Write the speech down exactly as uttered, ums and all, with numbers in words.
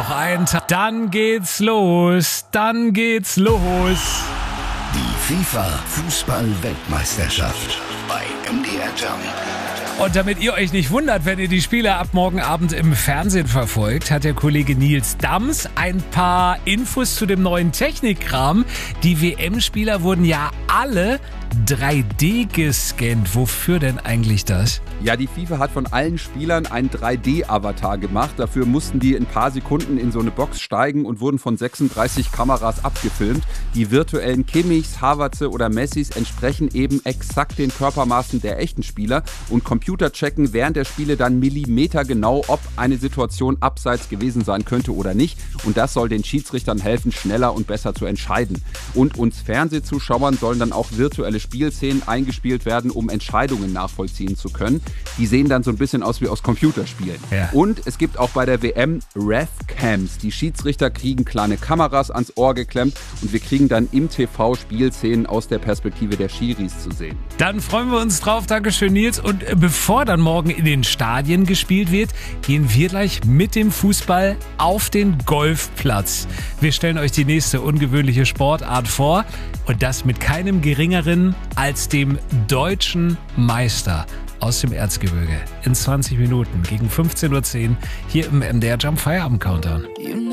Noch ein Tag, dann geht's los, dann geht's los. Die FIFA-Fußball-Weltmeisterschaft bei M D R Jump. Und damit ihr euch nicht wundert, wenn ihr die Spiele ab morgen Abend im Fernsehen verfolgt, hat der Kollege Nils Dams ein paar Infos zu dem neuen Technikkram. Die W M-Spieler wurden ja alle drei D gescannt. Wofür denn eigentlich das? Ja, die FIFA hat von allen Spielern einen drei D-Avatar gemacht. Dafür mussten die in ein paar Sekunden in so eine Box steigen und wurden von sechsunddreißig Kameras abgefilmt. Die virtuellen Kimmichs, Havertze oder Messis entsprechen eben exakt den Körpermaßen der echten Spieler und Computer checken während der Spiele dann millimetergenau, ob eine Situation abseits gewesen sein könnte oder nicht. Und das soll den Schiedsrichtern helfen, schneller und besser zu entscheiden. Und uns Fernsehzuschauern sollen dann auch virtuelle Spielszenen eingespielt werden, um Entscheidungen nachvollziehen zu können. Die sehen dann so ein bisschen aus wie aus Computerspielen. Ja. Und es gibt auch bei der W M Ref-Cams. Die Schiedsrichter kriegen kleine Kameras ans Ohr geklemmt und wir kriegen dann im T V Spielszenen aus der Perspektive der Schiris zu sehen. Dann freuen wir uns drauf. Dankeschön, Nils. Und bevor dann morgen in den Stadien gespielt wird, gehen wir gleich mit dem Fußball auf den Golfplatz. Wir stellen euch die nächste ungewöhnliche Sportart vor und das mit keinem geringeren als dem deutschen Meister aus dem Erzgebirge. In zwanzig Minuten gegen fünfzehn Uhr zehn hier im M D R Jump Feierabend Countdown.